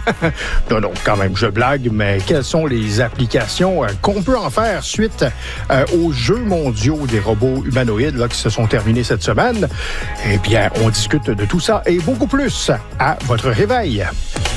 Non, quand même, je blague, mais quelles sont les applications qu'on peut en faire suite aux Jeux mondiaux des robots humanoïdes là, qui se sont terminés cette semaine? Eh bien, on discute de tout ça et beaucoup plus à votre réveil.